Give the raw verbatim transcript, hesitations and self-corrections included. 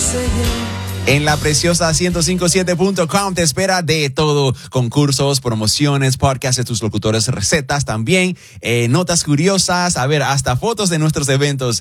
En la preciosa ciento cincuenta y siete punto com te espera de todo. Concursos, promociones, podcasts de tus locutores, recetas también, eh, notas curiosas, a ver, hasta fotos de nuestros eventos